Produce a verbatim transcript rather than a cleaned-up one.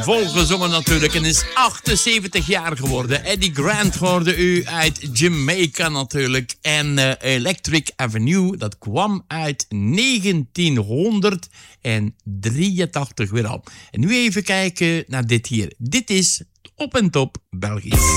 volgezongen natuurlijk en is achtenzeventig jaar geworden. Eddie Grant hoorde u uit Jamaica natuurlijk. En uh, Electric Avenue, dat kwam uit negentienhonderddrieëntachtig weer al. En nu even kijken naar dit hier. Dit is Op en Top Belgisch.